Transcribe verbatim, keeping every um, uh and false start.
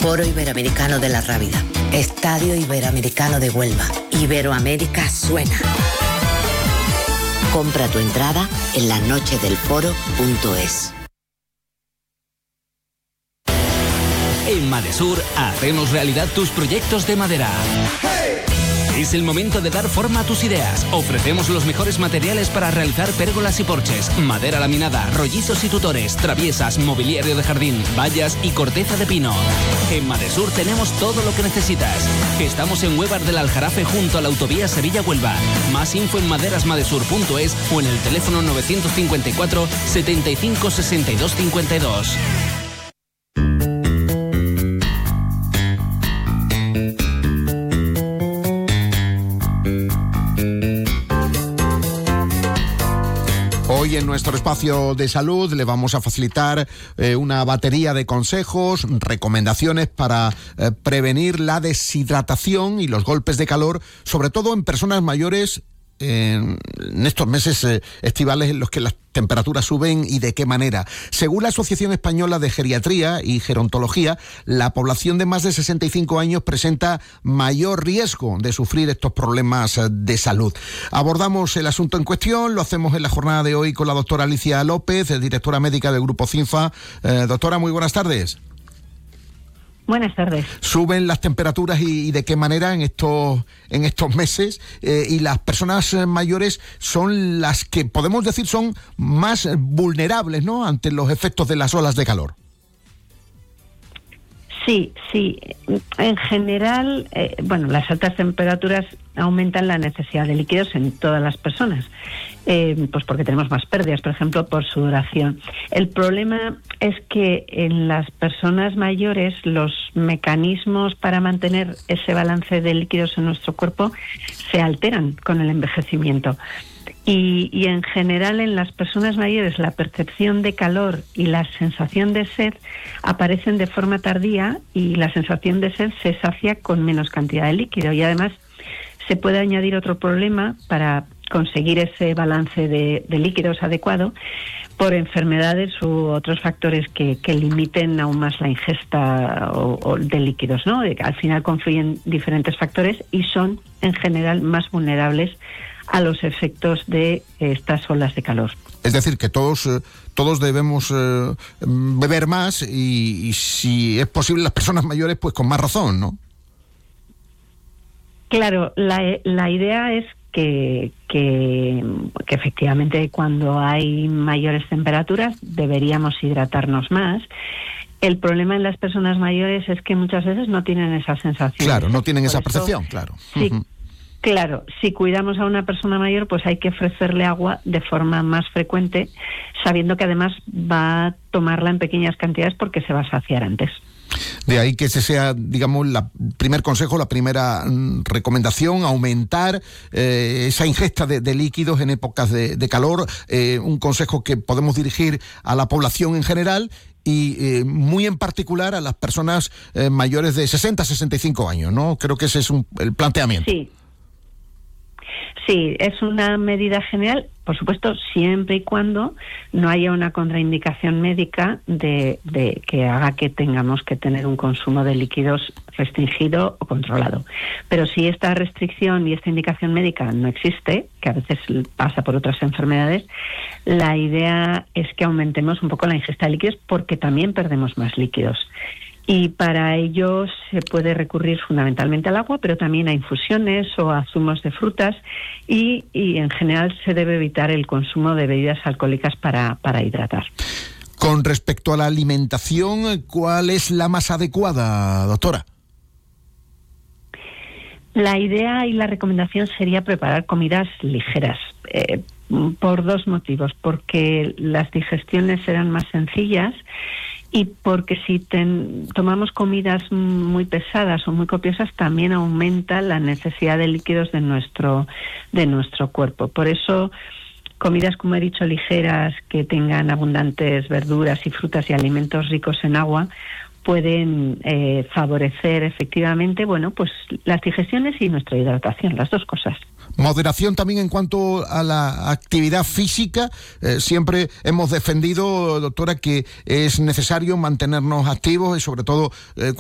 Foro Iberoamericano de la Rábida, Estadio Iberoamericano de Huelva. Iberoamérica suena. Compra tu entrada en la noche del foro punto es. En Madesur hacemos realidad tus proyectos de madera. Es el momento de dar forma a tus ideas. Ofrecemos los mejores materiales para realizar pérgolas y porches, madera laminada, rollizos y tutores, traviesas, mobiliario de jardín, vallas y corteza de pino. En Madesur tenemos todo lo que necesitas. Estamos en Huevar del Aljarafe junto a la autovía Sevilla-Huelva. Más info en maderasmadesur punto es o en el teléfono novecientos cincuenta y cuatro, setenta y cinco, sesenta y dos, cincuenta y dos. Hoy en nuestro espacio de salud le vamos a facilitar eh, una batería de consejos, recomendaciones para eh, prevenir la deshidratación y los golpes de calor, sobre todo en personas mayores en estos meses eh, estivales en los que las temperaturas suben y de qué manera. Según la Asociación Española de Geriatría y Gerontología, la población de más de sesenta y cinco años presenta mayor riesgo de sufrir estos problemas de salud. Abordamos el asunto en cuestión, lo hacemos en la jornada de hoy con la doctora Alicia López, directora médica del Grupo CINFA. Eh, doctora, muy buenas tardes. Buenas tardes. Suben las temperaturas y, y de qué manera en estos en estos meses eh, y las personas mayores son las que podemos decir son más vulnerables, ¿no?, ante los efectos de las olas de calor. Sí, sí. En general, eh, bueno, las altas temperaturas aumentan la necesidad de líquidos en todas las personas, eh, pues porque tenemos más pérdidas, por ejemplo, por sudoración. El problema es que en las personas mayores los mecanismos para mantener ese balance de líquidos en nuestro cuerpo se alteran con el envejecimiento. Y, y en general en las personas mayores la percepción de calor y la sensación de sed aparecen de forma tardía y la sensación de sed se sacia con menos cantidad de líquido. Y además se puede añadir otro problema para conseguir ese balance de, de líquidos adecuado por enfermedades u otros factores que, que limiten aún más la ingesta o, o de líquidos, ¿no? Al final confluyen diferentes factores y son en general más vulnerables a los efectos de estas olas de calor. Es decir, que todos eh, todos debemos eh, beber más y, y si es posible las personas mayores pues con más razón, ¿no? Claro, la, la idea es que, que, que efectivamente cuando hay mayores temperaturas deberíamos hidratarnos más. El problema en las personas mayores es que muchas veces no tienen esa sensación. Claro, no tienen esa Por percepción, eso, claro. Sí. Uh-huh. Claro, si cuidamos a una persona mayor, pues hay que ofrecerle agua de forma más frecuente, sabiendo que además va a tomarla en pequeñas cantidades porque se va a saciar antes. De ahí que ese sea, digamos, el primer consejo, la primera mm, recomendación, aumentar eh, esa ingesta de, de líquidos en épocas de, de calor, eh, un consejo que podemos dirigir a la población en general y eh, muy en particular a las personas eh, mayores de sesenta a sesenta y cinco años, ¿no? Creo que ese es un, el planteamiento. Sí. Sí, es una medida general, por supuesto, siempre y cuando no haya una contraindicación médica de, de que haga que tengamos que tener un consumo de líquidos restringido o controlado. Pero si esta restricción y esta indicación médica no existe, que a veces pasa por otras enfermedades, la idea es que aumentemos un poco la ingesta de líquidos porque también perdemos más líquidos. Y para ello se puede recurrir fundamentalmente al agua, pero también a infusiones o a zumos de frutas y, y en general se debe evitar el consumo de bebidas alcohólicas para, para hidratar. Con respecto a la alimentación, ¿cuál es la más adecuada, doctora? La idea y la recomendación sería preparar comidas ligeras, eh, por dos motivos. Porque las digestiones serán más sencillas y porque si ten, tomamos comidas muy pesadas o muy copiosas también aumenta la necesidad de líquidos de nuestro de nuestro cuerpo. Por eso comidas, como he dicho, ligeras, que tengan abundantes verduras y frutas y alimentos ricos en agua pueden eh, favorecer efectivamente, bueno, pues las digestiones y nuestra hidratación, las dos cosas. Moderación también en cuanto a la actividad física. Eh, siempre hemos defendido, doctora, que es necesario mantenernos activos y sobre todo eh,